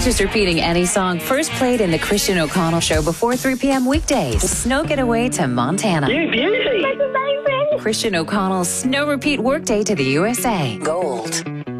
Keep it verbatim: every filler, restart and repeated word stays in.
just repeating any song first played in the Christian O'Connell Show before three p.m. weekdays. Snow Getaway to Montana. You beauty. Christian O'Connell's Snow Repeat Workday to the U S A. Gold.